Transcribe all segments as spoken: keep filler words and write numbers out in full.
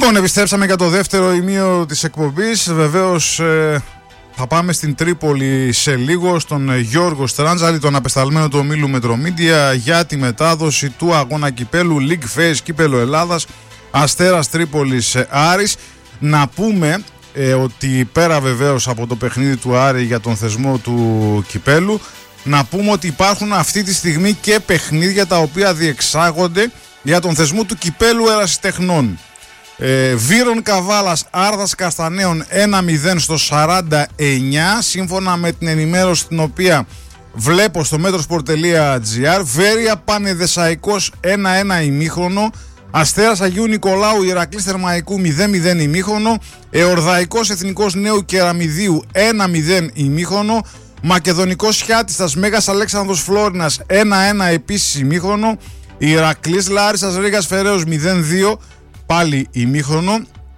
Λοιπόν, επιστρέψαμε για το δεύτερο ημίο της εκπομπής. Βεβαίως ε, θα πάμε στην Τρίπολη σε λίγο, στον Γιώργο Στράντζαλη, τον απεσταλμένο του ομίλου Μετρομίντια, για τη μετάδοση του αγώνα κυπέλου League Phase Κύπελλο Ελλάδας Αστέρας Τρίπολης Άρης. Να πούμε ε, ότι πέρα βεβαίως από το παιχνίδι του Άρη για τον θεσμό του κυπέλου, να πούμε ότι υπάρχουν αυτή τη στιγμή και παιχνίδια τα οποία διεξάγονται για τον θεσμό του κυπέλου ερασιτεχνών. Ε, Βύρων Καβάλας Άρδας Καστανέων ένα μηδέν στο σαράντα εννιά, σύμφωνα με την ενημέρωση την οποία βλέπω στο μέτροσπορ τελεία τζι άρ. Βέρεια Πανεδεσσαϊκός ένα ένα ημίχρονο. Αστέρας Αγίου Νικολάου Ηρακλής Θερμαϊκού μηδέν μηδέν ημίχρονο. Εορδαϊκός Εθνικός Νέου Κεραμιδίου ένα μηδέν ημίχρονο. Μακεδονικός Χιάτιστας Μέγας Αλέξανδρος Φλόρινας ένα ένα επίσης ημίχρονο. Ηρακλής Λάρισσας Ρήγας Φεραίος μηδέν δύο πάλι ημίχρονο.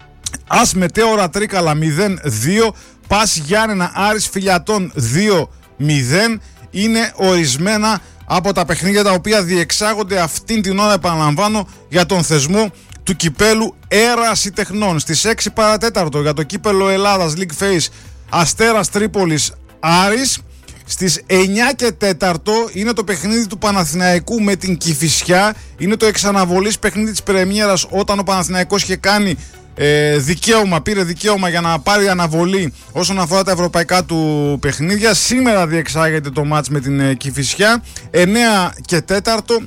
Ας Μετέωρα Τρίκαλα μηδέν δύο. Πας Γιάννενα Άρης Φιλιατών δύο μηδέν. Είναι ορισμένα από τα παιχνίδια τα οποία διεξάγονται αυτήν την ώρα, επαναλαμβάνω, για τον θεσμό του κυπέλου ερασιτεχνών. Στις έξι παρά τέταρτο για το κύπελλο Ελλάδας League Phase Αστέρας Τρίπολης Άρης. Στις εννιά και τέταρτο είναι το παιχνίδι του Παναθηναϊκού με την Κηφισιά. Είναι το εξαναβολής παιχνίδι της πρεμιέρας, όταν ο Παναθηναϊκός είχε κάνει ε, δικαίωμα, πήρε δικαίωμα για να πάρει αναβολή όσον αφορά τα ευρωπαϊκά του παιχνίδια. Σήμερα διεξάγεται το μάτς με την ε, Κηφισιά, εννιά και τέταρτο,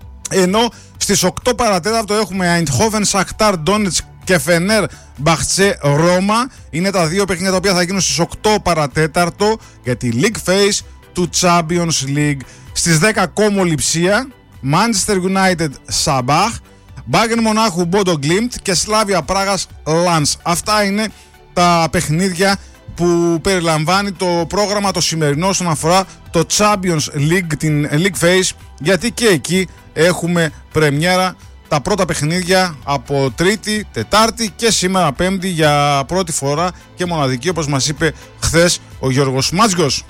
ενώ στις οκτώ παρά τέταρτο έχουμε Eindhoven Shakhtar Donetsk και Φενέρ Μπαχτσέ Ρώμα. Είναι τα δύο παιχνίδια τα οποία θα γίνουν στις οκτώ παρά τέταρτο για τη League Phase του Champions League. Στις δέκα Κόμο Λειψία, Manchester United Sabah, Bayern Μονάχου Bodo Glimt και Slavia Πράγας Lens. Αυτά είναι τα παιχνίδια που περιλαμβάνει το πρόγραμμα το σημερινό όσον αφορά το Champions League, την League Phase, γιατί και εκεί έχουμε πρεμιέρα. Τα πρώτα παιχνίδια από Τρίτη, Τετάρτη και σήμερα Πέμπτη για πρώτη φορά και μοναδική, όπως μας είπε χθες ο Γιώργος Μάτζιος.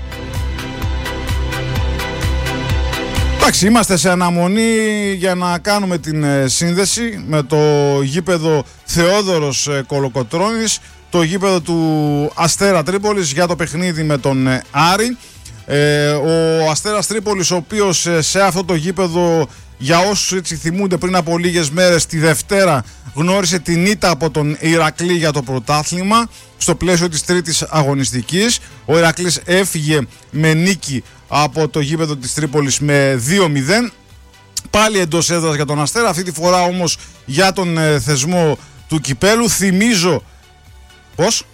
Εντάξει, είμαστε σε αναμονή για να κάνουμε την ε, σύνδεση με το γήπεδο Θεόδωρος ε, Κολοκοτρώνης, το γήπεδο του Αστέρα Τρίπολης για το παιχνίδι με τον ε, Άρη. Ε, ο Αστέρας Τρίπολης, ο οποίος ε, σε αυτό το γήπεδο, για όσους έτσι θυμούνται, πριν από λίγες μέρες τη Δευτέρα γνώρισε την ήττα από τον Ηρακλή για το πρωτάθλημα στο πλαίσιο της τρίτης αγωνιστικής. Ο Ηρακλής έφυγε με νίκη από το γήπεδο της Τρίπολης με δύο μηδέν, πάλι εντός έδρας για τον Αστέρα, αυτή τη φορά όμως για τον ε, θεσμό του κυπέλου. Θυμίζω πώς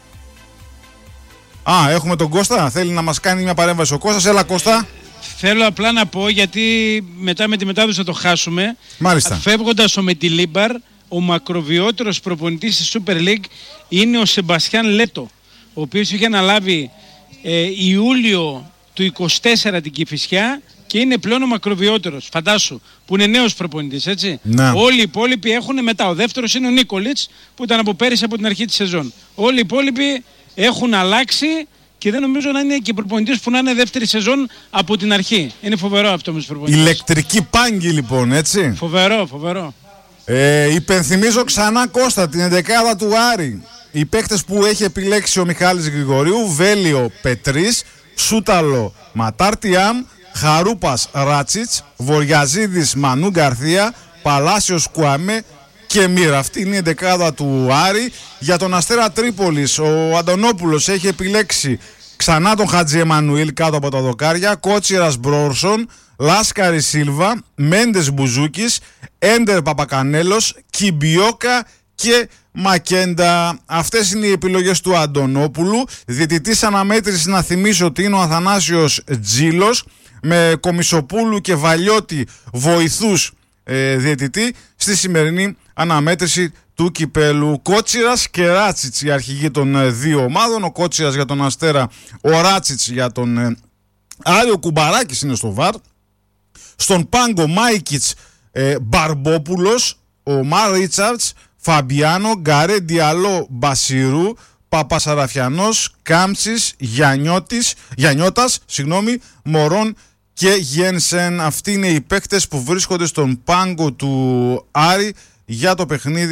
Α, έχουμε τον Κώστα, θέλει να μας κάνει μια παρέμβαση ο Κώστας. Έλα Κώστα. Θέλω απλά να πω, γιατί μετά με τη μετάδοση θα το χάσουμε. Μάλιστα. Φεύγοντας ο Μετιλίμπαρ, ο μακροβιότερος προπονητής της Super League είναι ο Σεμπαστιάν Λέτο, ο οποίος είχε αναλάβει ε, Ιούλιο του είκοσι τέσσερα την Κηφισιά και είναι πλέον ο μακροβιότερος. Φαντάσου, που είναι νέος προπονητής, έτσι. Ναι. Όλοι οι υπόλοιποι έχουν μετά. Ο δεύτερος είναι ο Νίκολιτς, που ήταν από πέρυσι από την αρχή της σεζόν. Όλοι οι υπόλοιποι έχουν αλλάξει. Και δεν νομίζω να είναι και προπονητής που να είναι δεύτερη σεζόν από την αρχή. Είναι φοβερό αυτό με τους προπονητές. Ηλεκτρική πάγκη λοιπόν, έτσι. Φοβερό, φοβερό. Ε, υπενθυμίζω ξανά Κώστα την εντεκάδα του Άρη. Οι παίκτες που έχει επιλέξει ο Μιχάλης Γρηγορίου: Βέλιο Πετρίς, Σούταλο Ματάρτιαμ, Χαρούπας Ράτσιτς, Βοριαζίδης Μανού Γκαρθία, Παλάσιος Κουαμέ και Μοίρα. Αυτή είναι η εντεκάδα του Άρη. Για τον Αστέρα Τρίπολης ο Αντωνόπουλος έχει επιλέξει ξανά τον Χατζη Εμμανουήλ κάτω από τα δοκάρια, Κότσιρας Μπρόρσον, Λάσκαρη Σίλβα, Μέντες Μπουζούκης, Έντερ Παπακανέλος, Κιμπιόκα και Μακέντα. Αυτές είναι οι επιλογές του Αντωνόπουλου. Διαιτητής αναμέτρηση, να θυμίσω ότι είναι ο Αθανάσιος Τζίλος, με Κομισοπούλου και Βαλιώτη βοηθούς ε, διαιτητή στη σημερινή αναμέτρηση του κυπέλου. Κότσιρας και Ράτσιτς οι αρχηγοί των ε, δύο ομάδων. Ο Κότσιρας για τον Αστέρα, ο Ράτσιτς για τον ε, Άρη. Ο Κουμπαράκης είναι στο βαρ. Στον πάγκο Μάικιτς, ε, Μπαρμπόπουλος, ο Μαρ Ρίτσαρτς, Φαμπιάνο, Γκαρέ, Διαλό, Μπασιρού, Παπασαραφιανός, Κάμψης, Γιαννιώτης, Γιαννιώτας, συγγνώμη, Μωρόν και Γένσεν. Αυτοί είναι οι παίκτες που βρίσκονται στον πάγκο του Άρη για το παιχνίδι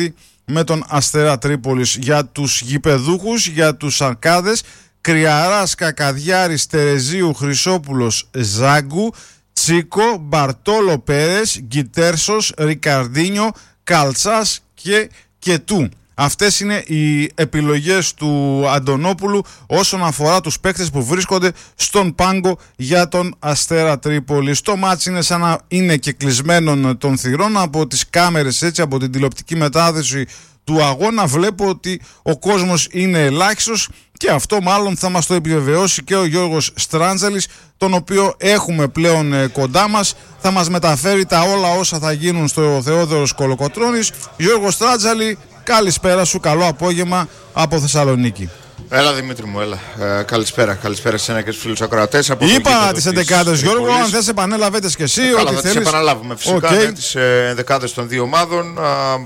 με τον Αστέρα Τρίπολης. Για τους γηπεδούχους, για τους αρκάδες, Κρυαράς, Κακαδιάρης, Τερεζίου, Χρυσόπουλος, Ζάγκου, Τσίκο, Μπαρτόλο Πέρες, Γκιτέρσος, Ρικαρντίνιο, Καλτσάς και Κετού. Αυτές είναι οι επιλογές του Αντωνόπουλου όσον αφορά τους παίκτες που βρίσκονται στον πάγκο για τον Αστέρα Τρίπολη. Το μάτς είναι σαν να είναι και κλεισμένων των θυρών. Από τις κάμερες, έτσι, από την τηλεοπτική μετάδοση του αγώνα, βλέπω ότι ο κόσμος είναι ελάχιστος και αυτό μάλλον θα μας το επιβεβαιώσει και ο Γιώργος Στράντζαλης, τον οποίο έχουμε πλέον κοντά μας. Θα μας μεταφέρει τα όλα όσα θα γίνουν στο Θεόδωρος Κολοκοτρώνης. Γιώργο Στράντζαλη, καλησπέρα σου, καλό απόγευμα από Θεσσαλονίκη. Έλα Δημήτρη μου, έλα. Ε, καλησπέρα, καλησπέρα σε ένα και στους φίλους ακροατές. Είπα τις εντεκάδες, Γιώργο, αν θες επανέλαβες και εσύ. Καλά, ό,τι θα θέλεις. τις επαναλάβουμε φυσικά, Okay. με τις εντεκάδες των δύο ομάδων.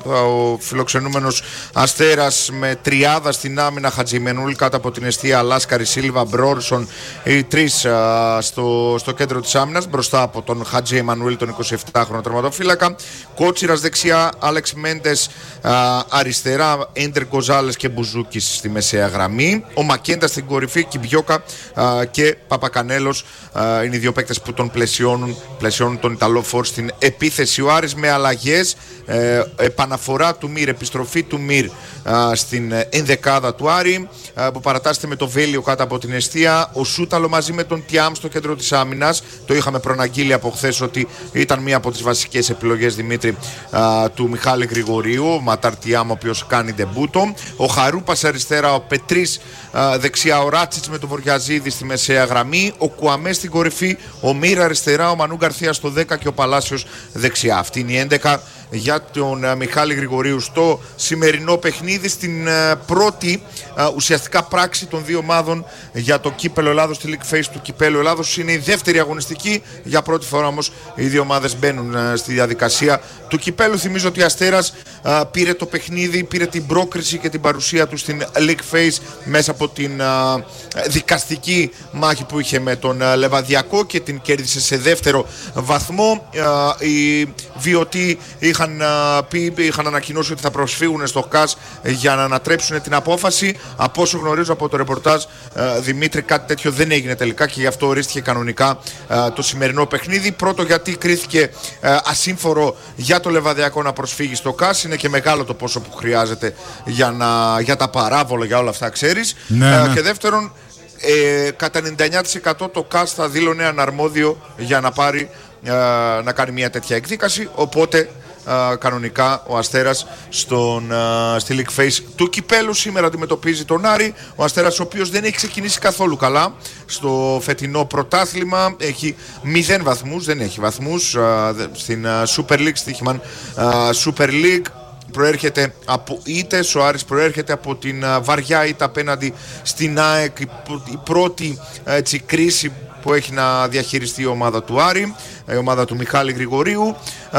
Ο φιλοξενούμενος Αστέρας με τριάδα στην άμυνα, Χατζημενούλ κάτω από την εστία, Λάσκαρη, Σίλβα, Μπρόρσον, οι τρεις στο, στο κέντρο της άμυνας, μπροστά από τον Χατζη Εμμανουήλ, τον εικοσιεπτάχρονο τερματοφύλακα. Κότσιρας δεξιά, Άλεξ Μέντες αριστερά, Έντερ Γκοζάλες και Μπουζούκης στη μεσαία γραμμή. Ο Μακέντα στην κορυφή, Κιμπιόκα α, και Παπακανέλος α, είναι οι δύο παίκτες που τον πλαισιώνουν, πλαισιώνουν τον Ιταλό Φορ στην επίθεση. Ο Άρης με αλλαγές, ε, επαναφορά του Μυρ, επιστροφή του Μυρ α, στην ενδεκάδα του Άρη, α, που παρατάσσεται με το Βέλιο κάτω από την εστία. Ο Σούταλο μαζί με τον Τιάμ στο κέντρο της άμυνας. Το είχαμε προαναγγείλει από χθες ότι ήταν μία από τις βασικές επιλογές, Δημήτρη, α, του Μιχάλη Γρηγορίου. Ο Ματάρ Τιάμ, ο οποίος κάνει ντεμπούτο. Ο Χαρούπας αριστερά, ο Πετρής δεξιά, ο Ράτσιτς με τον Βοριαζίδη στη μεσαία γραμμή, ο Κουαμέ στην κορυφή, ο Μύρ αριστερά, ο Μανού Γκαρθία στο δέκα και ο Παλάσιος δεξιά. Αυτή είναι η έντεκα για τον uh, Μιχάλη Γρηγορίου στο σημερινό παιχνίδι, στην uh, πρώτη uh, ουσιαστικά πράξη των δύο ομάδων για το Κύπελλο Ελλάδος, τη League Phase του Κυπέλλου Ελλάδος. Είναι η δεύτερη αγωνιστική, για πρώτη φορά όμως οι δύο ομάδες μπαίνουν uh, στη διαδικασία του Κυπέλλου. Θυμίζω ότι η Αστέρας uh, πήρε το παιχνίδι, πήρε την πρόκριση και την παρουσία του στην League Phase μέσα από την uh, δικαστική μάχη που είχε με τον uh, Λεβαδιακό και την κέρδισε σε δεύτερο βαθμό. Uh, οι βιωτοί είχαν Είχαν, πει, είχαν ανακοινώσει ότι θα προσφύγουν στο ΚΑΣ για να ανατρέψουν την απόφαση. Από όσο γνωρίζω από το ρεπορτάζ, Δημήτρη, κάτι τέτοιο δεν έγινε τελικά και γι' αυτό ορίστηκε κανονικά το σημερινό παιχνίδι. Πρώτο, γιατί κρίθηκε ασύμφορο για το Λεβαδιακό να προσφύγει στο ΚΑΣ. Είναι και μεγάλο το πόσο που χρειάζεται για, να, για τα παράβολα, για όλα αυτά, ξέρεις. Ναι, ναι. Και δεύτερον, ε, κατά ενενήντα εννιά τοις εκατό το ΚΑΣ θα δήλωνε αναρμόδιο για να πάρει, να κάνει μια τέτοια εκδίκαση. Οπότε Uh, κανονικά ο Αστέρας στον, uh, στη League Phase του Κυπέλλου σήμερα αντιμετωπίζει τον Άρη. Ο Αστέρας, ο οποίος δεν έχει ξεκινήσει καθόλου καλά στο φετινό πρωτάθλημα, έχει μηδέν βαθμούς, δεν έχει βαθμούς uh, στην uh, Super League, στοίχημαν uh, Super League. Προέρχεται από ήττες, ο Άρης προέρχεται από την uh, βαριά ήττα απέναντι στην ΑΕΚ, η, η πρώτη έτσι, κρίση που έχει να διαχειριστεί η ομάδα του Άρη, η ομάδα του Μιχάλη Γρηγορίου.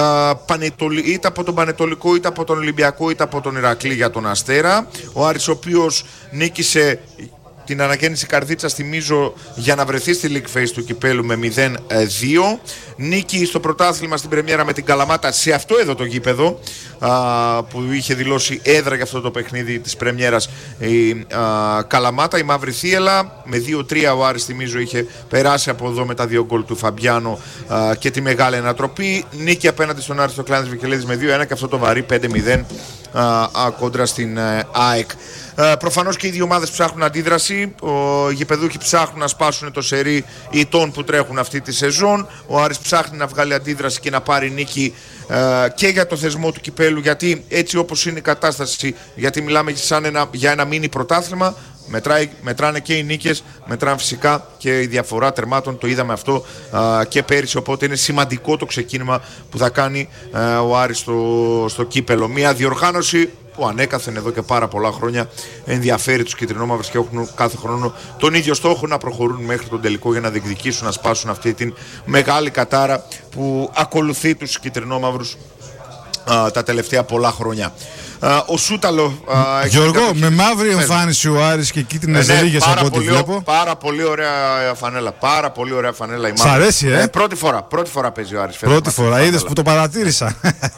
Είτε από τον Πανετολικό, είτε από τον Ολυμπιακό, είτε από τον Ηρακλή για τον Αστέρα. Ο Άρης, ο οποίος νίκησε την ανακαίνιση Καρδίτσας, θυμίζω, για να βρεθεί στη League Phase του Κυπέλλου με μηδέν δύο. Νίκη στο πρωτάθλημα στην πρεμιέρα με την Καλαμάτα σε αυτό εδώ το γήπεδο, α, που είχε δηλώσει έδρα για αυτό το παιχνίδι της πρεμιέρας η α, Καλαμάτα, η Μαύρη Θίελα. Με δύο τρία ο Άρης, θυμίζω, είχε περάσει από εδώ με τα δύο γκολ του Φαμπιάνο α, και τη μεγάλη ανατροπή. Νίκη απέναντι στον Άρη στο Κλάνης Βικελίδης με δύο ένα και αυτό το βαρύ πέντε μηδέν α, α, κόντρα στην α, ΑΕΚ. Uh, προφανώς και οι δύο ομάδες ψάχνουν αντίδραση. Οι γηπεδούχοι ψάχνουν να σπάσουν το σερί ηττών που τρέχουν αυτή τη σεζόν. Ο Άρης ψάχνει να βγάλει αντίδραση και να πάρει νίκη uh, και για το θεσμό του Κυπέλλου, γιατί έτσι όπως είναι η κατάσταση, γιατί μιλάμε σαν ένα, για ένα μίνι πρωτάθλημα, μετράει, μετράνε και οι νίκες, μετράνε φυσικά και η διαφορά τερμάτων. Το είδαμε αυτό uh, και πέρυσι, οπότε είναι σημαντικό το ξεκίνημα που θα κάνει uh, ο Άρης στο, στο Κύπελλο. Μια διοργάνωση που ανέκαθεν εδώ και πάρα πολλά χρόνια ενδιαφέρει τους κυτρινόμαυρους και έχουν κάθε χρόνο τον ίδιο στόχο, να προχωρούν μέχρι τον τελικό για να διεκδικήσουν, να σπάσουν αυτή την μεγάλη κατάρα που ακολουθεί τους κυτρινόμαυρους α, τα τελευταία πολλά χρόνια. Α, ο Σούταλο. Α, Γιώργο, με μαύρη εμφάνιση ο Άρης και κίτρινες ναι, ρίγες από ό,τι πολύ, βλέπω. Πάρα πολύ ωραία φανέλα. Πάρα πολύ ωραία φανέλα. Η Σ' αρέσει, ε? ε? Πρώτη φορά, πρώτη φορά παίζει ο Άρης. Πρώτη φορά, είδες που το παρατήρησα.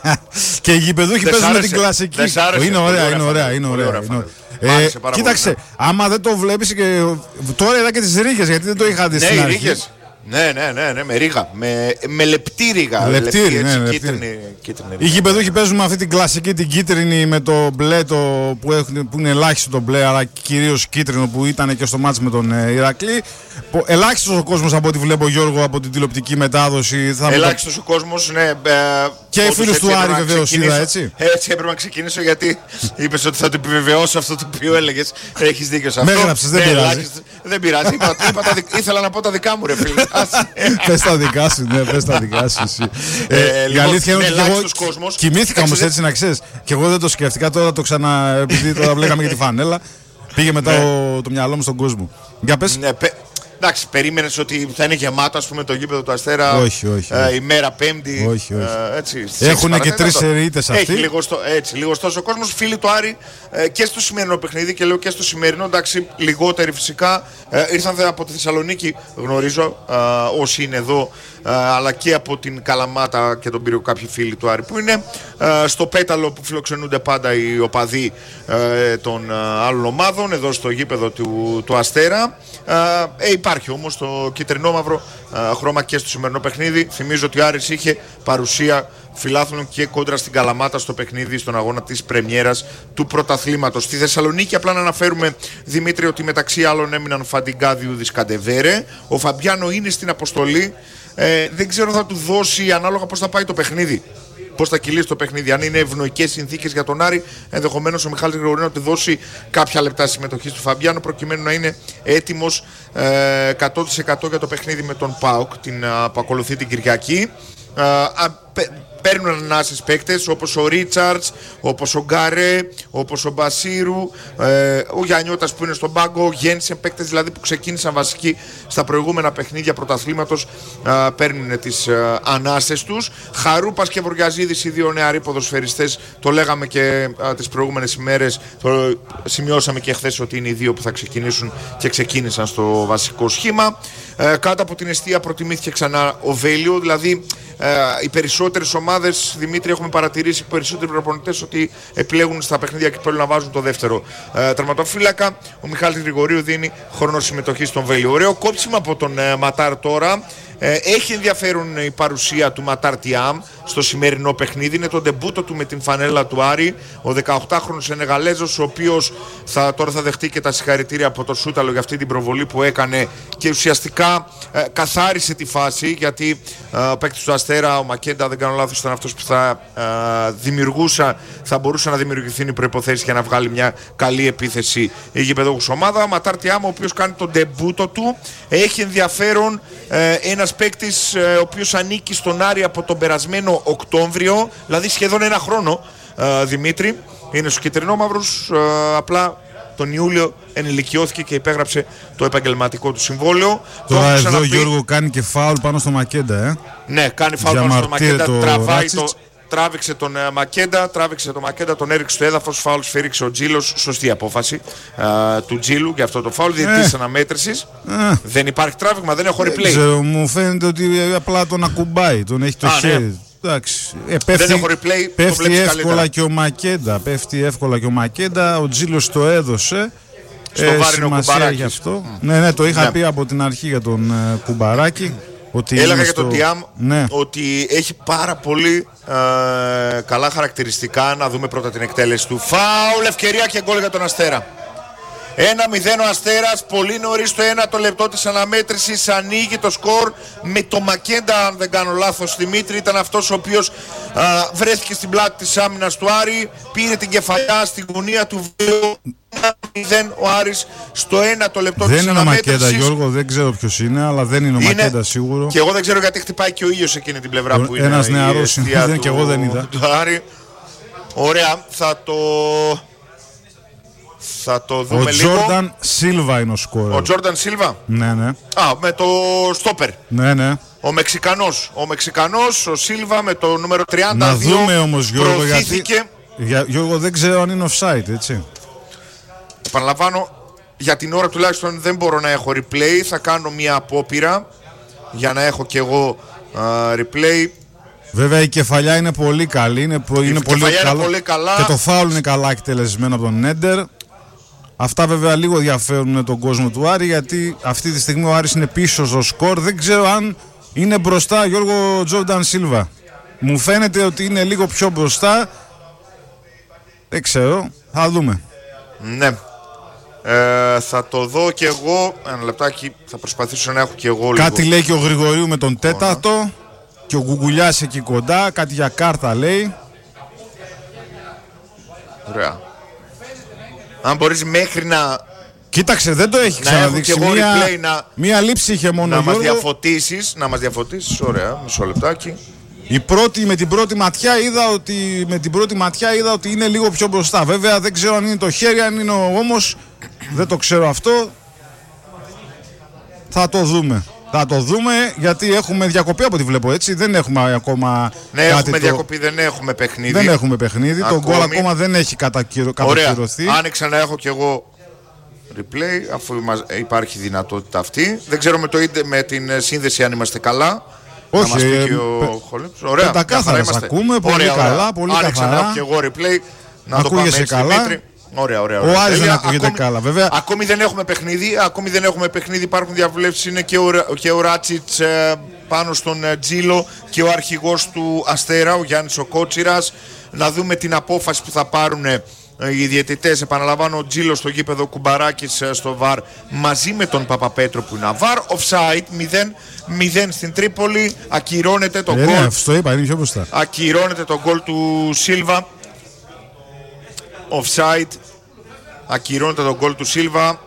Και οι γηπεδούχοι παίζουν με την κλασική. Είναι ωραία, είναι ωραία. Είναι ωραία. Ε, κοίταξε, πολύ, ναι. Άμα δεν το βλέπεις και τώρα είδα και τις ρίγες, γιατί δεν το είχα δει στην αρχή. Ναι, ναι, ναι, ναι, με ρίγα. Με, με λεπτή ρίγα. Λεπτή, λεπτή, ναι, έτσι, λεπτή. Κίτρινη, κίτρινη οι γηπεδούχοι παίζουν με αυτή την κλασική, την κίτρινη με το μπλε το, που, έχουν, που είναι ελάχιστο το μπλε, αλλά κυρίως κίτρινο που ήταν και στο μάτς με τον ε, Ηρακλή. Ελάχιστος ο κόσμος από ό,τι βλέπω, Γιώργο, από την τηλεοπτική μετάδοση. Θα ελάχιστος το... ο κόσμος, ναι. Ε, και οι φίλους του Άρη βεβαίως είδα, έτσι. Έτσι έπρεπε να ξεκινήσω γιατί είπες ότι θα το επιβεβαιώσω αυτό το οποίο έλεγες. Έχεις δίκιο σε αυτό. Με έγραψες, δεν πειράζει. Δεν πειράζει. Είπα, είπα, είπα, ήθελα να πω τα δικά μου, ρε φίλε. Πες τα δικά σου, ναι, πες τα δικά σου. Ε, ε, η λοιπόν, αλήθεια είναι ότι εγώ κόσμος, κοιμήθηκα όμως έτσι να ξέρεις. Και εγώ δεν το σκέφτηκα, τώρα το ξανα. Επειδή τώρα βλέπαμε και τη φανέλα, πήγε μετά ναι. ο, το μυαλό μου στον κόσμο. Για πες. Ναι, πε... Εντάξει, περίμενες ότι θα είναι γεμάτο, ας πούμε, το γήπεδο του Αστέρα. Όχι, όχι. Ε, η μέρα Πέμπτη. Όχι, όχι. Ε, έτσι, έχουν και τρεις ερείτες αυτοί. Έχει λιγοστό, έτσι, λιγοστός ο κόσμος. Φίλοι του Άρη ε, και στο σημερινό παιχνίδι, και λέω και στο σημερινό, εντάξει, λιγότεροι φυσικά. Ε, ήρθαν από τη Θεσσαλονίκη, γνωρίζω, ε, όσοι είναι εδώ, ε, αλλά και από την Καλαμάτα και τον Πύργο κάποιοι φίλοι του Άρη που είναι. Ε, στο Πέταλο που φιλοξενούνται πάντα οι οπαδοί ε, των ε, άλλων ομάδων, εδώ στο γήπεδο του, του Αστέρα. Ε, υπάρχει όμως το κυτρινόμαυρο ε, χρώμα και στο σημερινό παιχνίδι. Θυμίζω ότι ο Άρης είχε παρουσία φιλάθλων και κόντρα στην Καλαμάτα στο παιχνίδι, στον αγώνα της πρεμιέρας του πρωταθλήματος. Στη Θεσσαλονίκη, απλά να αναφέρουμε, Δημήτρη, ότι μεταξύ άλλων έμειναν Φαντιγκά, Διούδης, Καντεβέρε. Ο Φαμπιάνο είναι στην αποστολή. Ε, δεν ξέρω θα του δώσει ανάλογα πώς θα πάει το παιχνίδι. Πώς θα κυλήσει το παιχνίδι, αν είναι ευνοϊκές συνθήκες για τον Άρη, ενδεχομένως ο Μιχάλης Γρηγορίου να του δώσει κάποια λεπτά συμμετοχή του Φαμπιάνο, προκειμένου να είναι έτοιμος ε, εκατό τοις εκατό για το παιχνίδι με τον ΠΑΟΚ την, α, που ακολουθεί την Κυριακή. Ε, α, πε, παίρνουν ανανάσεις παίκτες όπως ο Ρίτσαρτς, όπως ο Γκαρέ, όπως ο Μπασίρου, ε, ο Γιαννιώτας που είναι στον πάγκο, ο Γένσεν, παίκτες δηλαδή που ξεκίνησαν βασικοί στα προηγούμενα παιχνίδια πρωταθλήματος, ε, παίρνουν τις ε, ανάσες τους. Χαρούπας και Βοριαζίδης, οι δύο νεαροί ποδοσφαιριστές, το λέγαμε και ε, τις προηγούμενες ημέρες, το σημειώσαμε και χθες ότι είναι οι δύο που θα ξεκινήσουν και ξεκίνησαν στο βασικό σχήμα. Ε, κάτω από την εστία προτιμήθηκε ξανά ο Βέλιο, δηλαδή ε, οι περισσότερες ομάδες, Δημήτρη, έχουμε παρατηρήσει οι περισσότεροι προπονητές ότι επιλέγουν στα παιχνίδια και πρέπει να βάζουν το δεύτερο ε, τερματοφύλακα. Ο Μιχάλης Γρηγορίου δίνει χρόνο συμμετοχή στον Βέλιο. Ωραίο κόψιμο από τον ε, Ματάρ τώρα. Ε, έχει ενδιαφέρον η παρουσία του Ματάρ Τιάμ στο σημερινό παιχνίδι. Είναι το ντεμπούτο του με την φανέλα του Άρη. Ο δεκαοκτάχρονος Σενεγαλέζος, ο οποίος θα, τώρα θα δεχτεί και τα συγχαρητήρια από το Σούταλο για αυτή την προβολή που έκανε και ουσιαστικά ε, καθάρισε τη φάση, γιατί ε, ο παίκτης του Αστέρα, ο Μακέντα, δεν κάνω λάθος, ήταν αυτός που θα ε, δημιουργούσα, θα μπορούσε να δημιουργηθούν οι προϋποθέσεις για να βγάλει μια καλή επίθεση η γηπεδόχους ομάδα. Ο Ματάρ Τιάμ, ο οποίος κάνει τον ντεμπούτο του, έχει ενδιαφέρον ε, ένας παίκτης ε, ο οποίος ανήκει στον Άρη από τον περασμένο Οκτώβριο, δηλαδή σχεδόν ένα χρόνο, ε, Δημήτρη, είναι στους κυτρινόμαυρους, ε, απλά τον Ιούλιο ενηλικιώθηκε και υπέγραψε το επαγγελματικό του συμβόλαιο. Τώρα εδώ ξαναπεί... Γιώργο κάνει και φάουλ πάνω στο Μακέντα, ε. Ναι, κάνει φάουλ πάνω στο Μακέντα, το τραβάει το... Τράβηξε τον uh, Μακέντα, τράβηξε τον Μακέντα, τον έριξε στο έδαφος, φάουλ σφύριξε ο Τζίλος, σωστή απόφαση uh, του Τζίλου για αυτό το φάουλ, διαιτητής ε. αναμέτρησης. Ε. Δεν υπάρχει τράβηγμα, δεν έχω replay. Δεν ξέρω, μου φαίνεται ότι απλά τον ακουμπάει, τον έχει το Α, χέρι. Ναι. Εντάξει, ε, πέφτει, δεν έχω replay, πέφτει εύκολα καλύτερα. Και ο Μακέντα, πέφτει εύκολα και ο Μακέντα, ο Τζίλος το έδωσε. Στο ε, βάρινο Κουμπαράκι. Γι' αυτό. Mm. Ναι, ναι, το είχα ναι. πει από την αρχή για τον uh, Κουμπαράκι. Ότι Έλεγα για στο... τον Τιάμ ναι. ότι έχει πάρα πολύ ε, καλά χαρακτηριστικά. Να δούμε πρώτα την εκτέλεση του. Φάουλ, ευκαιρία και γκολ για τον Αστέρα. ένα μηδέν ο Αστέρας, πολύ νωρίς το ένα το λεπτό της αναμέτρησης, ανοίγει το σκορ με το Μακέντα, αν δεν κάνω λάθος Δημήτρη, ήταν αυτός ο οποίος α, βρέθηκε στην πλάτη της άμυνας του Άρη, πήρε την κεφαλιά στην γωνία του βίου. μηδέν ο Άρης στο ένα το λεπτό δεν της είναι αναμέτρησης. Ο Μακέντα, Γιώργο, δεν ξέρω ποιος είναι, αλλά δεν είναι ο είναι... Μακέντα σίγουρο. Και εγώ δεν ξέρω γιατί χτυπάει και ο ήλιος εκείνη την πλευρά που είναι. Ένας νεαρός είναι, του... και εγώ δεν είδα. Του Άρη. Ωραία, θα το... Θα το δούμε ο λίγο. Ο Τζόρνταν Σίλβα είναι ο σκόρερ. Ο Τζόρνταν Σίλβα. Ναι, ναι. Α, με το στόπερ. Ναι, ναι. Ο Μεξικανός, ο Μεξικανός, ο Σίλβα με το νούμερο τριάντα δύο. Να δούμε όμως, Γιώργο, προωθήθηκε. γιατί για, Γιώργο, δεν ξέρω αν είναι offside, έτσι. Επαναλαμβάνω, για την ώρα τουλάχιστον δεν μπορώ να έχω replay. Θα κάνω μια απόπειρα για να έχω κι εγώ uh, replay. Βέβαια η κεφαλιά είναι πολύ καλή, είναι, είναι, η πολύ, κεφαλιά καλό, είναι πολύ καλά και το φάουλ είναι καλά εκτελεσμένο από τον Νέντερ. Αυτά βέβαια λίγο διαφέρουν τον κόσμο του Άρη, γιατί αυτή τη στιγμή ο Άρης είναι πίσω στο σκορ. Δεν ξέρω αν είναι μπροστά, Γιώργο, Τζόρνταν Σίλβα. Μου φαίνεται ότι είναι λίγο πιο μπροστά. Δεν ξέρω, θα δούμε. Ναι. Ε, θα το δω κι εγώ. Ένα λεπτάκι, θα προσπαθήσω να έχω κι εγώ λίγο. Κάτι λέει και ο Γρηγορίου με τον τέταρτο. Και ο Γκουγκουλιάς εκεί κοντά. Κάτι για κάρτα λέει. Ωραία. Αν μπορείς μέχρι να... Κοίταξε, δεν το έχει ξαναδείξει. Μία, να... μία λήψη είχε μόνο. Να μας Γιώργο. διαφωτίσεις. Να μας διαφωτίσεις. Ωραία, μισό λεπτάκι. Η πρώτη, με την πρώτη ματιά είδα ότι, με την πρώτη ματιά είδα ότι είναι λίγο πιο μπροστά. Βέβαια δεν ξέρω αν είναι το χέρι, αν είναι ο ώμος. Δεν το ξέρω αυτό. Θα το δούμε. Θα το δούμε, γιατί έχουμε διακοπή από ό,τι βλέπω, έτσι. Δεν έχουμε ακόμα. Ναι, κάτι έχουμε το... διακοπή, δεν έχουμε παιχνίδι. Δεν έχουμε παιχνίδι. Το γκολ ακόμα δεν έχει κατακυρω... κατακυρωθεί. Ωραία. Άνοιξα να έχω κι εγώ replay, αφού υπάρχει δυνατότητα αυτή. Δεν ξέρω με, το, με την σύνδεση αν είμαστε καλά. Όχι, να μας πει ε, και ο Χολέψος. Ωραία, πεντακάθαρα σας ακούμε, πολύ ωραία, καλά, ωραία. πολύ Άνοιξα καθαρά. να έχω κι εγώ replay. Να το Ακούγεσαι πάμε έτσι, καλά. Δημήτρη. Ωραία, ωραία, ωραία. Ο Άρης δεν ακούγεται ακόμη, καλά, βέβαια. Ακόμη δεν έχουμε παιχνίδι. Ακόμη δεν έχουμε παιχνίδι. Υπάρχουν διαβουλεύσεις. Είναι και ο, και ο Ράτσιτς ε, πάνω στον ε, Τζίλο και ο αρχηγός του Αστέρα, ο Γιάννης ο Κότσιρας. Να δούμε την απόφαση που θα πάρουν ε, οι διαιτητές. Επαναλαμβάνω, ο Τζίλο στο γήπεδο, Κουμπαράκης ε, στο βαρ μαζί με τον Παπαπέτρο που είναι βαρ. Offside μηδέν μηδέν στην Τρίπολη. Ακυρώνεται το γκολ. Ναι, αυτό είπα, είναι πιο μπροστά. Ακυρώνεται το γκολ του Σίλβα. Offside. Ακυρώνεται τον γκολ του Σίλβα.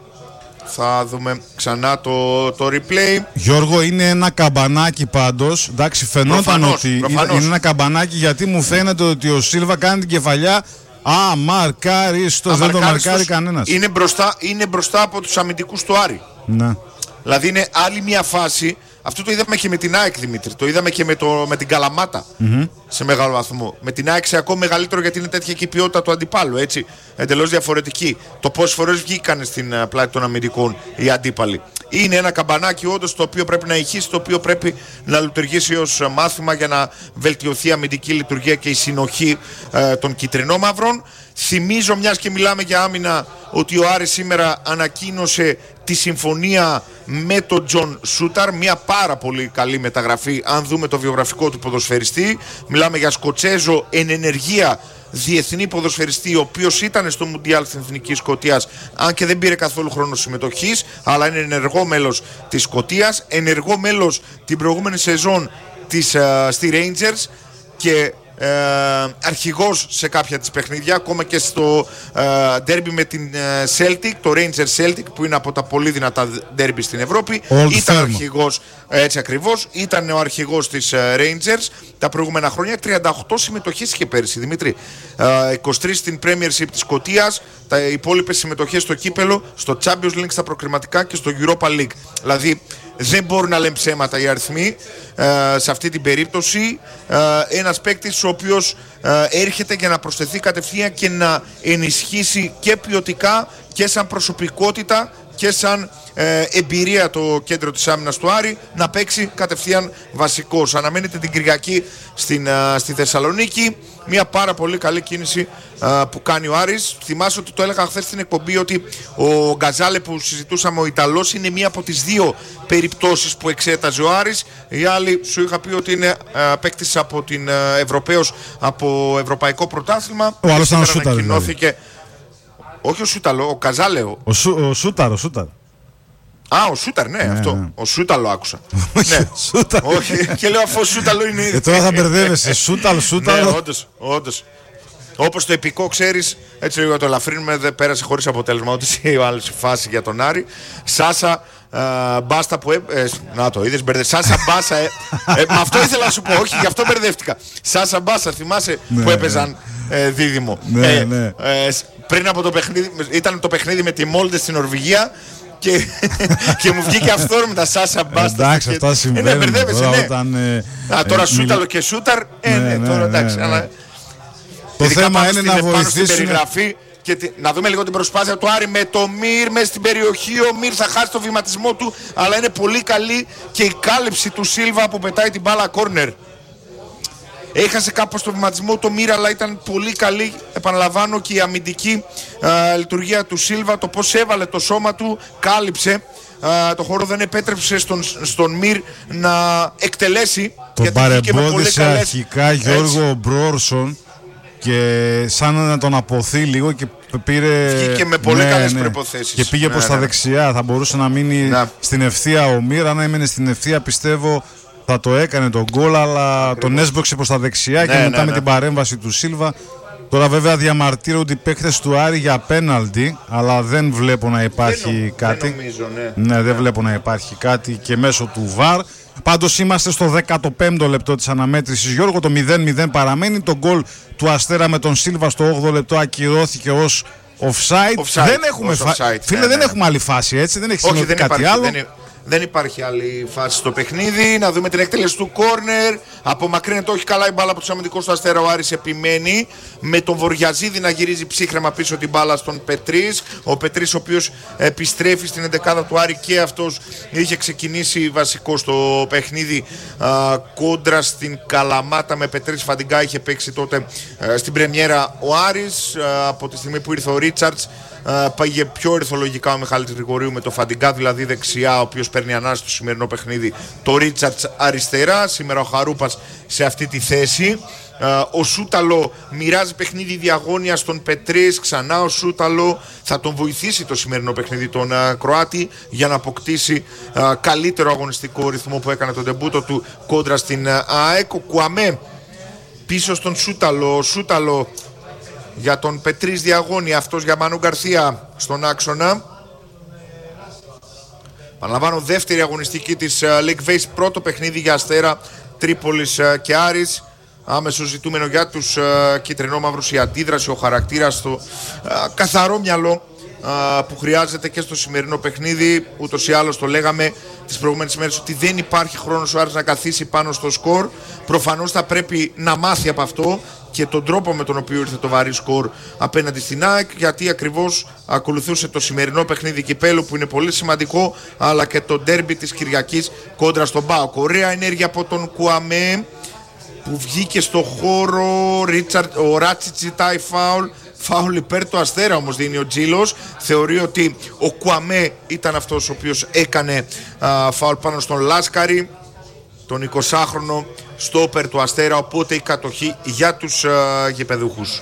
Θα δούμε ξανά το, το replay. Γιώργο, είναι ένα καμπανάκι πάντως. Εντάξει, φαινόταν Προφανώς, ότι προφανώς. είναι ένα καμπανάκι, γιατί μου φαίνεται ότι ο Σίλβα κάνει την κεφαλιά. Α, μαρκάριστο, δεν το μαρκάρει κανένας. Είναι μπροστά, είναι μπροστά από τους αμυντικούς του Άρη. Ναι. Δηλαδή είναι άλλη μια φάση. Αυτό το είδαμε και με την ΑΕΚ, Δημήτρη. Το είδαμε και με, το, με την Καλαμάτα mm-hmm. σε μεγάλο βαθμό. Με την ΑΕΚ σε ακόμα μεγαλύτερο, γιατί είναι τέτοια και η ποιότητα του αντιπάλου. Έτσι, εντελώς διαφορετική. Το πόσες φορές βγήκαν στην uh, πλάτη των αμυντικών οι αντίπαλοι. Είναι ένα καμπανάκι όντως το οποίο πρέπει να ηχήσει, το οποίο πρέπει να λειτουργήσει ως uh, μάθημα για να βελτιωθεί η αμυντική λειτουργία και η συνοχή uh, των κυτρινόμαυρων. Θυμίζω, μιας και μιλάμε για άμυνα, ότι ο Άρης σήμερα ανακοίνωσε τη συμφωνία με τον Τζον Σούταρ, μια πάρα πολύ καλή μεταγραφή αν δούμε το βιογραφικό του ποδοσφαιριστή. Μιλάμε για Σκοτσέζο εν ενεργεία διεθνή ποδοσφαιριστή, ο οποίος ήταν στο Μουντιάλ της Εθνικής Σκωτίας, αν και δεν πήρε καθόλου χρόνο συμμετοχής, αλλά είναι ενεργό μέλος της Σκωτίας, ενεργό μέλος την προηγούμενη σεζόν της, uh, στη Rangers και Ε, αρχηγός σε κάποια της παιχνίδια, ακόμα και στο ντέρμπι ε, με την ε, Celtic, το Rangers Celtic, που είναι από τα πολύ δυνατά ντέρμπι στην Ευρώπη. Old ήταν firm. αρχηγός, έτσι ακριβώς, ήταν ο αρχηγός της ε, Rangers τα προηγούμενα χρόνια. Τριάντα οκτώ συμμετοχές είχε πέρυσι, Δημήτρη. ε, είκοσι τρεις στην Premiership της Σκωτίας, τα υπόλοιπες συμμετοχές στο κύπελο, στο Champions League, στα προκριματικά και στο Europa League. Δηλαδή δεν μπορούν να λένε ψέματα οι αριθμοί ε, σε αυτή την περίπτωση. Ε, ένας παίκτης ο οποίος ε, έρχεται για να προσθεθεί κατευθείαν και να ενισχύσει και ποιοτικά και σαν προσωπικότητα και σαν ε, εμπειρία το κέντρο της άμυνας του Άρη, να παίξει κατευθείαν βασικός. Αναμένεται την Κυριακή στην, ε, στη Θεσσαλονίκη. Μια πάρα πολύ καλή κίνηση ε, που κάνει ο Άρης. Θυμάσαι ότι το έλεγα χθες στην εκπομπή ότι ο Γκαζάλε που συζητούσαμε, ο Ιταλός, είναι μία από τις δύο περιπτώσεις που εξέταζε ο Άρης. Η άλλη σου είχα πει ότι είναι ε, παίκτης από την ε, Ευρωπαίος, από Ευρωπαϊκό Πρωτάθλημα. Ο άλλος ήταν ο Σούταρ, ανακοινώθηκε... Όχι ο Σούταλο, ο Καζάλεο. Ο, Σου, ο Σούταρ, ο Σούταρ. Α, ο Σούταρ, ναι, ναι αυτό. Ναι. Ο Σούταλο άκουσα. Ναι. Σούταρ. Όχι, και λέω αφού ο Σούταλο είναι. Ε, τώρα θα μπερδεύεσαι. Σούταλ, Σούταλο. Ναι, όντως, όντως. Όπως το επικό, ξέρεις, έτσι λίγο το ελαφρύνουμε, δεν πέρασε χωρίς αποτέλεσμα. Ό,τι η άλλη φάση για τον Άρη. Σάσα uh, Μπάστα που. Ε, ε, να το είδες, μπερδε. Σάσα Μπάσα. Ε, ε, με αυτό ήθελα να σου πω, όχι, γι' αυτό μπερδεύτηκα. Σάσα Μπάσα, θυμάσαι ναι, που έπαιζαν ε, δίδυμο. Ναι, ε, ναι. Ε, πριν από το παιχνίδι, ήταν το παιχνίδι με τη Μόλντε στην Νορβηγία. και, και μου βγήκε αυθόρμητα Σάσα Μπάστα. Εντάξει, αυτά συμβαίνουν τώρα, ναι. όταν, ε, Α, τώρα ε, σούταλο μιλ... και σούταρ. Ε, ναι, ναι, τώρα ναι, εντάξει. ναι, ναι. Αλλά... Το θέμα είναι να βοηθήσουμε. Και τη, να δούμε λίγο την προσπάθεια του Άρη με το Μυρ μέσα στην περιοχή. Ο Μυρ θα χάσει το βηματισμό του, αλλά είναι πολύ καλή και η κάλυψη του Σίλβα που πετάει την μπάλα κόρνερ. Έχασε κάπως το βηματισμό το Μυρ, αλλά ήταν πολύ καλή, επαναλαμβάνω, και η αμυντική α, λειτουργία του Σίλβα, το πώς έβαλε το σώμα του, κάλυψε α, το χώρο, δεν επέτρεψε στον, στον Μυρ να εκτελέσει. Τον παρεμπόδισε αρχικά Γιώργο Μπρόρσον και σαν να τον αποθεί λίγο και πήρε. Βγήκε με πολύ ναι, καλές ναι. προϋποθέσεις. Και πήγε ναι, προς ναι. τα δεξιά. Θα μπορούσε να μείνει ναι. στην ευθεία ο Μυρ. Αν έμενε στην ευθεία, πιστεύω θα το έκανε τον γκολ. Αλλά ακριβώς. Τον έσπρωξε προς τα δεξιά ναι, και μετά ναι, ναι. με την παρέμβαση του Σίλβα. Τώρα βέβαια διαμαρτύρονται οι παίκτες του Άρη για πέναλτι, αλλά δεν βλέπω να υπάρχει δεν νο, κάτι. Δεν νομίζω, ναι. Ναι, δεν βλέπω να υπάρχει κάτι και μέσω του βαρ. Πάντως είμαστε στο δέκατο πέμπτο λεπτό της αναμέτρησης. Γιώργο, το μηδέν μηδέν παραμένει. Το γκολ του Αστέρα με τον Σίλβα στο όγδοο λεπτό ακυρώθηκε ως offside. offside δεν έχουμε ως φα... offside, Φίλε, ναι, δεν ναι. έχουμε άλλη φάση, έτσι. Δεν έχει Όχι, συμβεί δεν κάτι υπάρχει, άλλο. Δεν, δεν υπάρχει άλλη φάση στο παιχνίδι. Να δούμε την εκτέλεση του κόρνερ. Απομακρύνεται όχι καλά η μπάλα από τους αμυντικούς του Αστέρα. Ο Άρης επιμένει με τον Βοριαζίδη να γυρίζει ψύχρεμα πίσω την μπάλα στον Πετρίς. Ο Πετρίς, ο οποίος επιστρέφει στην εντεκάδα του Άρη και αυτός είχε ξεκινήσει βασικό στο παιχνίδι α, κόντρα στην Καλαμάτα με Πετρίς Φαντιγκά. Είχε παίξει τότε α, στην πρεμιέρα ο Άρης. Α, από τη στιγμή που ήρθε ο Ρίτσαρτς, Uh, πήγε πιο ορθολογικά ο Μιχάλης Γρηγορίου με το Φαντιγκά, δηλαδή δεξιά, ο οποίος παίρνει ανάσταση στο σημερινό παιχνίδι. Το Ρίτσαρτς αριστερά, σήμερα ο Χαρούπας σε αυτή τη θέση. Uh, ο Σούταλο μοιράζει παιχνίδι διαγώνια στον Πετρίς. Ξανά ο Σούταλο θα τον βοηθήσει το σημερινό παιχνίδι τον uh, Κροάτη για να αποκτήσει uh, καλύτερο αγωνιστικό ρυθμό που έκανε τον ντεμπούτο του κόντρα στην uh, ΑΕΚ. Ο Κουαμέ πίσω στον Σούταλο. Ο Σούταλο για τον Πετρίς διαγώνει, αυτός για Μανού Γκαρθία στον άξονα. Παραλαμβάνω, δεύτερη αγωνιστική της uh, League Base, πρώτο παιχνίδι για Αστέρα Τρίπολης uh, και Άρης. Άμεσο ζητούμενο για τους uh, κυτρινόμαυρους η αντίδραση, ο χαρακτήρας, το uh, καθαρό μυαλό uh, που χρειάζεται και στο σημερινό παιχνίδι. Ούτως ή άλλως το λέγαμε τις προηγούμενες μέρες ότι δεν υπάρχει χρόνος ο Άρης να καθίσει πάνω στο σκορ. Προφανώς θα πρέπει να μάθει από αυτό και τον τρόπο με τον οποίο ήρθε το βαρύ σκορ απέναντι στην ΑΕΚ, γιατί ακριβώς ακολουθούσε το σημερινό παιχνίδι κυπέλου που είναι πολύ σημαντικό, αλλά και το ντέρμπι της Κυριακής κόντρα στον ΠΑΟΚ. Ωραία ενέργεια από τον Κουαμέ που βγήκε στο χώρο. Ρίτσαρτ, ο Ράτσιτς ζητάει φάουλ. Φάουλ υπέρ του Αστέρα όμως δίνει ο Τζίλος. Θεωρεί ότι ο Κουαμέ ήταν αυτός ο οποίος έκανε α, φάουλ πάνω στον Λάσκαρη, τον εικοσάχρονο στόπερ του Αστέρα, οπότε η κατοχή για τους α, γηπεδούχους.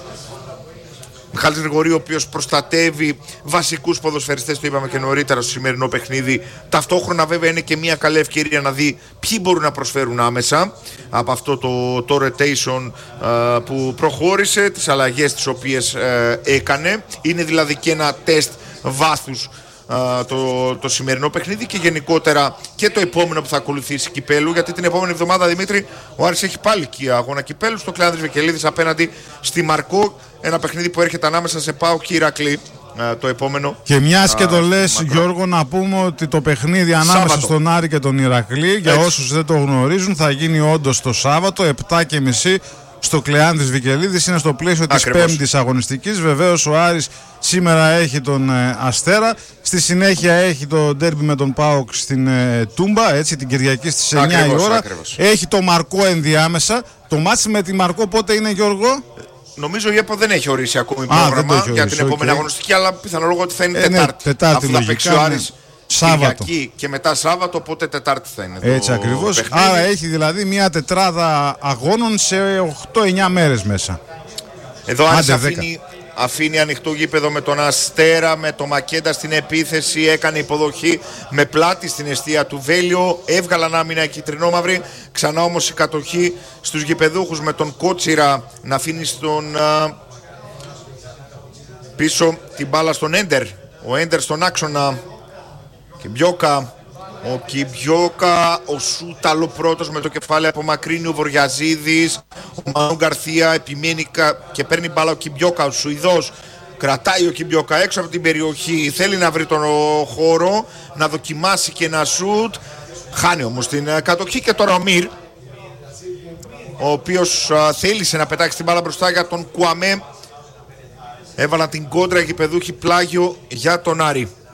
Μιχάλης Γρηγορίου, ο οποίος προστατεύει βασικούς ποδοσφαιριστές, το είπαμε και νωρίτερα στο σημερινό παιχνίδι. Ταυτόχρονα βέβαια είναι και μια καλή ευκαιρία να δει ποιοι μπορούν να προσφέρουν άμεσα από αυτό το, το rotation α, που προχώρησε, τις αλλαγές τις οποίες α, έκανε. Είναι δηλαδή και ένα τεστ βάθους Uh, το, το σημερινό παιχνίδι και γενικότερα και το επόμενο που θα ακολουθήσει κυπέλου, γιατί την επόμενη εβδομάδα, Δημήτρη, ο Άρης έχει πάλι και αγώνα κυπέλου στο Κλεάνδρης Βικελίδης απέναντι στη Μαρκό, ένα παιχνίδι που έρχεται ανάμεσα σε ΠΑΟΚ και Ηρακλή uh, το επόμενο. Και μιας uh, και το λες, Γιώργο, να πούμε ότι το παιχνίδι ανάμεσα Σάββατο στον Άρη και τον Ηρακλή, για Έτσι. όσους δεν το γνωρίζουν, θα γίνει όντως το Σάββατο επτά και μισή στο Κλεάνδρης Βικελίδης. Είναι στο πλαίσιο της πέμπτης αγωνιστικής. Βεβαίως ο Άρης σήμερα έχει τον ε, Αστέρα. Στη συνέχεια έχει το ντέρμπι με τον ΠΑΟΚ στην ε, Τούμπα, έτσι, την Κυριακή στις εννιά ακριβώς, η ώρα. Ακριβώς. Έχει το Μαρκό ενδιάμεσα. Το μάτς με τη Μαρκό πότε είναι, Γιώργο? Νομίζω η ΕΠΟ δεν έχει ορίσει ακόμη πρόγραμμα για την επόμενη okay. αγωνιστική, αλλά πιθανολόγω ότι θα είναι ε, Τετάρτη. Ναι, Τετάρτη αφού θα παίξει ο Άρης Σάββατο. Κυριακή και μετά Σάββατο, οπότε Τετάρτη θα είναι. Έτσι ακριβώς. Άρα έχει δηλαδή μια τετράδα αγώνων σε οκτώ εννιά μέρες μέσα. Εδώ Άρης αφήνει, αφήνει ανοιχτό γήπεδο με τον Αστέρα, με τον Μακέντα στην επίθεση. Έκανε υποδοχή με πλάτη στην εστία του Βέλιο. Έβγαλαν άμυνα οι κυτρινόμαυροι. Ξανά όμως η κατοχή στους γηπεδούχους με τον Κότσιρα να αφήνει στον α, πίσω την μπάλα στον Έντερ. Ο Έντερ στον άξονα. Κιμπιόκα, ο Κιμπιόκα, ο Σούταλο πρώτος με το κεφάλι απομακρύνει, ο Βοριαζίδης, ο Μανού Γκαρθία επιμένει και παίρνει μπάλα ο Κιμπιόκα, ο Σουηδός Κρατάει ο Κιμπιόκα έξω από την περιοχή. Θέλει να βρει τον χώρο, να δοκιμάσει και ένα σουτ. Χάνει όμως την κατοχή και τώρα ο Μυρ, ο οποίος α, θέλησε να πετάξει την μπάλα μπροστά για τον Κουαμέ. Έβαλαν την κόντρα γηπεδούχοι, πλάγιο για τον Άρη.